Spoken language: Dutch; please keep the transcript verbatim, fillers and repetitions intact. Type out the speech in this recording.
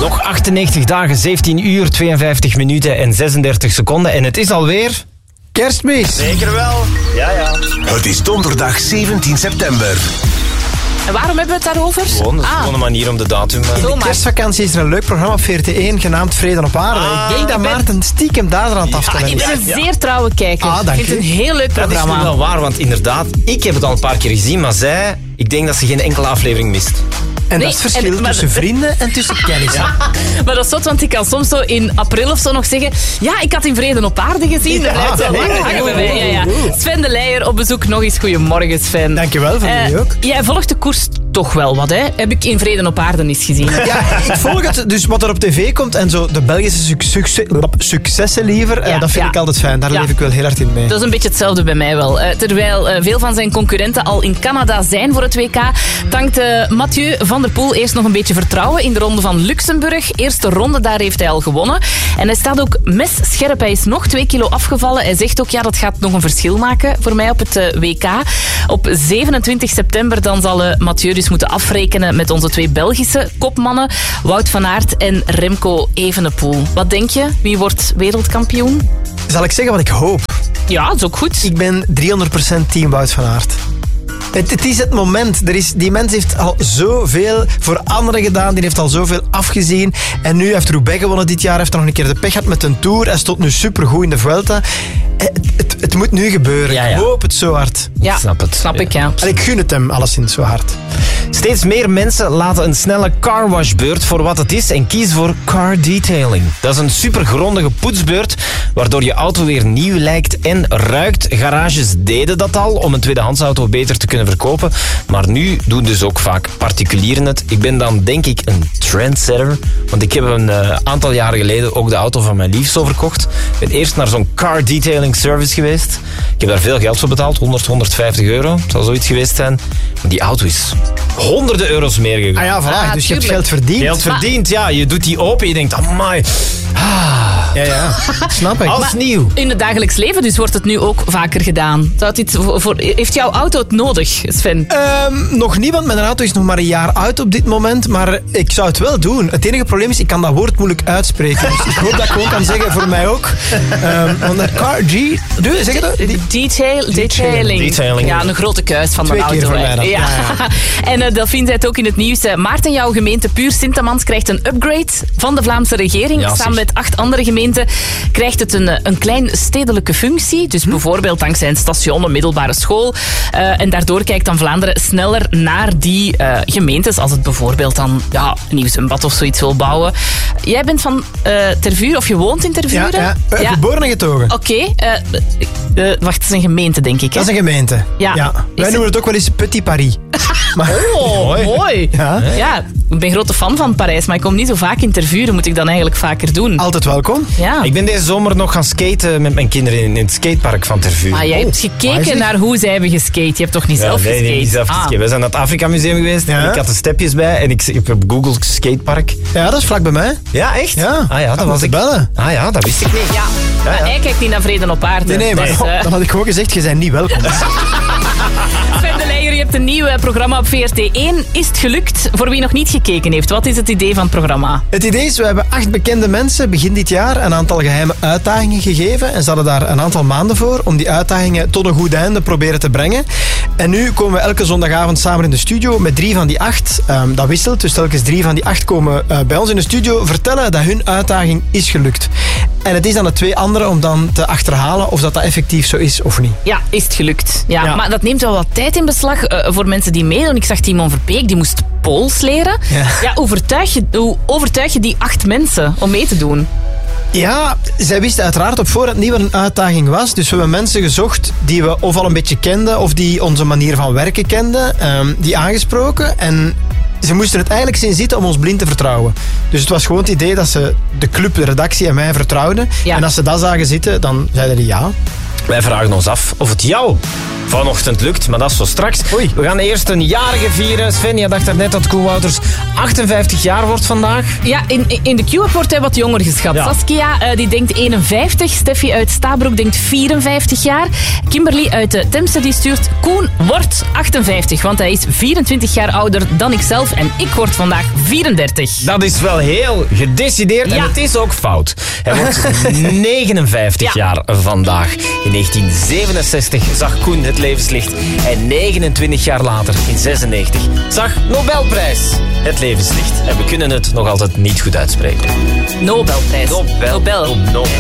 Nog achtennegentig dagen, zeventien uur, tweeënvijftig minuten en zesendertig seconden. En het is alweer... Kerstmis. Zeker wel. Ja, ja. Het is donderdag zeventien september. En waarom hebben we het daarover? Gewoon, dat is Ah. gewoon een manier om de datum... In de kerstvakantie is er een leuk programma op V R T één genaamd Vrede op Aarde. Ah, ik denk dat ik ben- Maarten stiekem daar aan het aftellen Ik is. ben een zeer trouwe kijker. Ah, dank ik vind het u. een heel leuk Dat is programma. wel waar, want inderdaad, ik heb het al een paar keer gezien, maar zij... Ik denk dat ze geen enkele aflevering mist. En Nee, dat is het verschil en- maar- tussen vrienden en tussen kennissen. Maar dat is zot, want ik kan soms zo in april of zo nog zeggen... Ja, ik had in Vrede op Aarde gezien. Dat blijft zo lang hangen bij mij. Ja, ja. Sven de Leijer op bezoek. Nog eens goedemorgen, Sven. Dankjewel, van Eh, jullie ook. Jij volgt de koers toch wel wat, hè? Heb ik in Vrede op Aarde eens gezien. Ja, ik volg het. Dus wat er op tv komt en zo de Belgische suc- succe- successen liever, eh, Ja, dat vind ja. ik altijd fijn. Daar Ja. leef ik wel heel hard in mee. Dat is een beetje hetzelfde bij mij wel. Eh, terwijl eh, veel van zijn concurrenten al in Canada zijn voor het W K, tankt eh, Mathieu van der Poel eerst nog een beetje vertrouwen in de ronde van Luxemburg. Eerste ronde, daar heeft hij al gewonnen. En hij staat ook messcherp. Hij is nog twee kilo afgevallen. Hij zegt ook, ja, dat gaat nog een verschil maken voor mij op het eh, W K. Op zevenentwintig september dan zal eh, Mathieu dus moeten afrekenen met onze twee Belgische kopmannen, Wout van Aert en Remco Evenepoel. Wat denk je? Wie wordt wereldkampioen? Zal ik zeggen wat ik hoop? Ja, dat is ook goed. Ik ben driehonderd procent team Wout van Aert. Het, het is het moment. Er is, die mens heeft al zoveel voor anderen gedaan. Die heeft al zoveel afgezien. En nu heeft Roubaix gewonnen dit jaar. Hij heeft nog een keer de pech gehad met een Tour. Hij stond nu supergoed in de Vuelta. Het, het, het moet nu gebeuren. Ja, ja. Ik hoop het zo hard. Ja, Ik snap het. Snap ik, ja. En ik gun het hem alleszins zo hard. Steeds meer mensen laten een snelle carwashbeurt voor wat het is en kiezen voor car detailing. Dat is een supergrondige poetsbeurt waardoor je auto weer nieuw lijkt en ruikt. Garages deden dat al om een tweedehandsauto beter te kunnen verkopen, maar nu doen dus ook vaak particulieren het. Ik ben dan denk ik een trendsetter, want ik heb een uh, aantal jaren geleden ook de auto van mijn lief zo verkocht. Ik ben eerst naar zo'n car detailing service geweest. Ik heb daar veel geld voor betaald, honderd, honderdvijftig euro. Het zal zoiets geweest zijn. Maar die auto is honderden euro's meer gegaan. Ah ja, voilà. Ah, dus je hebt tuurlijk. geld verdiend. Geld verdiend, ja. Je doet die open en je denkt, amai. Ah, Ja, ja. Snap ik. als nieuw. In het dagelijks leven dus wordt het nu ook vaker gedaan. Zou het iets voor, voor- heeft jouw auto het nodig, Sven? Ehm, nog niet, want mijn auto is nog maar een jaar oud op dit moment. Maar ik zou het wel doen. Het enige probleem is, ik kan dat woord moeilijk uitspreken. Dus ik hoop dat ik gewoon kan zeggen, voor mij ook. Ehm, want de car G... Doe, zeg je dat? Die- Detail, detailing. Detailing. Ja, een grote kuis van Twee de keer auto. voor hè. mij dan. Ja. Ja, En uh, Delphine zei het ook in het nieuws. Uh, Maarten, jouw gemeente Puur Sint-Amans krijgt een upgrade van de Vlaamse regering. Ja, zeg. Samen met acht andere gemeenten krijgt het een, een klein stedelijke functie. Dus bijvoorbeeld dankzij een station, een middelbare school. Uh, en daardoor kijkt dan Vlaanderen sneller naar die uh, gemeentes. Als het bijvoorbeeld dan ja, een nieuw zwembad of zoiets wil bouwen. Jij bent van uh, Tervuren, of je woont in Ja, Tervuren? ja. Uh, Geboren en getogen. Oké, okay, uh, uh, wacht, het is een gemeente, denk ik. Hè? Dat is een gemeente. Ja. Is Wij het- noemen het ook wel eens Petit Paris. Maar, Oh, Mooi. mooi. Ja. Ja, ik ben grote fan van Parijs, maar ik kom niet zo vaak in Tervuren. Moet ik dan eigenlijk vaker doen. altijd welkom. Ja. Ik ben deze zomer nog gaan skaten met mijn kinderen in, in het skatepark van Tervuren. Maar jij hebt waar is gekeken die? naar hoe zij hebben geskate. Je hebt toch niet Ja, zelf nee, geskate? nee, niet zelf Ah. geskaten. We zijn naar het Afrika Museum geweest Ja. en ik had de stepjes bij en ik, ik heb op Google skatepark. Ja, dat is vlak bij mij. Ja, echt? Ja. Ah ja, dat Ga was moeten ik. bellen. Ah ja, dat wist ik niet. Ja, Ja, maar ja. hij kijkt niet naar Vrede op Aarde. Nee, nee, maar Dus, eh, dan had ik gewoon gezegd, je bent niet welkom. Sven de Leijer, je hebt een nieuw eh, programma op V R T één. Is het gelukt? Voor wie nog niet gekeken heeft, wat is het idee van het programma? Het idee is, we hebben acht bekende mensen begin dit jaar een aantal geheime uitdagingen gegeven. En ze hadden daar een aantal maanden voor om die uitdagingen tot een goed einde proberen te brengen. En nu komen we elke zondagavond samen in de studio met drie van die acht. Um, dat wisselt, dus telkens drie van die acht komen uh, bij ons in de studio vertellen dat hun uitdaging is gelukt. En het is aan de twee anderen om dan te achterhalen of dat, dat effectief zo is of niet. Ja, is het gelukt. Ja, Ja. Maar dat neemt wel wat tijd in beslag uh, voor mensen die meedoen. Ik zag Timon Verbeek, die moest Pools leren. Ja. Ja, overtuig je, hoe overtuig je die acht mensen om mee te doen? Ja, zij wisten uiteraard op voorhand niet wat een uitdaging was. Dus we hebben mensen gezocht die we of al een beetje kenden of die onze manier van werken kenden, um, die aangesproken. En ze moesten het eigenlijk zien zitten om ons blind te vertrouwen. Dus het was gewoon het idee dat ze de club, de redactie en mij vertrouwden. Ja. En als ze dat zagen zitten, dan zeiden die ja. Wij vragen ons af of het jouw vanochtend lukt, maar dat is zo straks. Oei. We gaan eerst een jarige vieren. Sven, je dacht net dat Koen Wouters achtenvijftig jaar wordt vandaag. Ja, in, in de Q-app wordt hij wat jonger geschat. Ja. Saskia uh, die denkt eenenvijftig. Steffi uit Stabroek denkt vierenvijftig jaar. Kimberly uit de Temse die stuurt... Koen wordt achtenvijftig, want hij is vierentwintig jaar ouder dan ikzelf. En ik word vandaag vierendertig. Dat is wel heel gedecideerd en Ja. het is ook fout. Hij wordt negenenvijftig Ja. jaar vandaag. In negentien zevenenzestig zag Koen het levenslicht. En negenentwintig jaar later, in zesennegentig, zag Nobelprijs het levenslicht. En we kunnen het nog altijd niet goed uitspreken. Nobelprijs. Nobel. Nobel. Nobel.